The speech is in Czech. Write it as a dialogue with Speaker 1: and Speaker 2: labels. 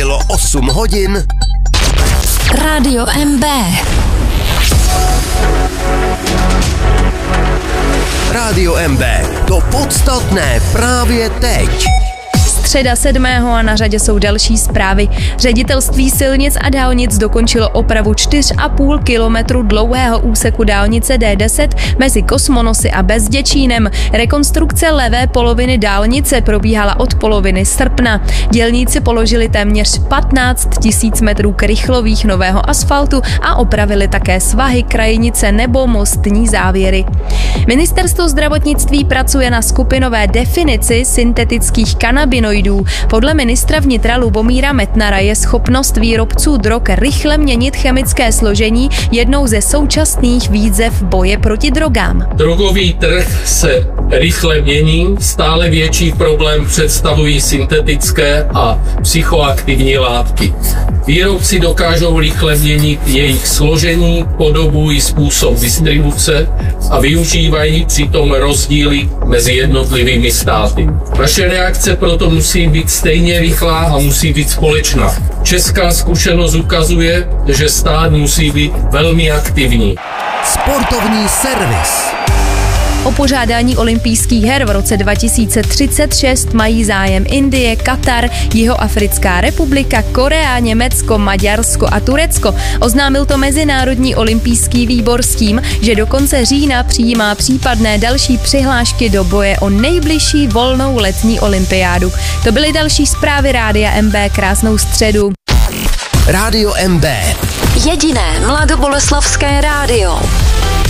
Speaker 1: Bylo 8 hodin.
Speaker 2: Rádio MB.
Speaker 1: Rádio MB. To podstatné právě teď.
Speaker 3: Středa 7. a na řadě jsou další zprávy. Ředitelství silnic a dálnic dokončilo opravu 4,5 kilometru dlouhého úseku dálnice D10 mezi Kosmonosy a Bezděčínem. Rekonstrukce levé poloviny dálnice probíhala od poloviny srpna. Dělníci položili téměř 15 000 metrů krychlových nového asfaltu a opravili také svahy, krajnice nebo mostní závěry. Ministerstvo zdravotnictví pracuje na skupinové definici syntetických kanabinoidů. Podle ministra vnitra Lubomíra Metnara je schopnost výrobců drog rychle měnit chemické složení jednou ze současných výzev boje proti drogám.
Speaker 4: Drogový trh se rychle mění, stále větší problém představují syntetické a psychoaktivní látky. Výrobci dokážou rychle měnit jejich složení, podobu i způsob distribuce a využívají přitom rozdíly mezi jednotlivými státy. Naše reakce proto musí být stejně rychlá a musí být společná. Česká zkušenost ukazuje, že stát musí být velmi aktivní.
Speaker 1: Sportovní servis.
Speaker 3: O pořádání olympijských her v roce 2036 mají zájem Indie, Katar, Jihoafrická republika, Korea, Německo, Maďarsko a Turecko. Oznámil to Mezinárodní olympijský výbor s tím, že do konce října přijímá případné další přihlášky do boje o nejbližší volnou letní olympiádu. To byly další zprávy Rádia MB. Krásnou středu.
Speaker 1: Rádio MB.
Speaker 2: Jediné mladoboleslavské rádio.